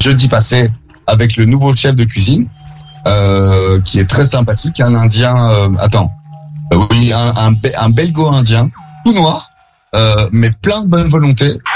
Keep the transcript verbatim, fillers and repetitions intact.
jeudi passé avec le nouveau chef de cuisine, euh, qui est très sympathique, un Indien, euh, attends, euh, oui, un, un, un belgo-indien, tout noir, euh, mais plein de bonne volonté,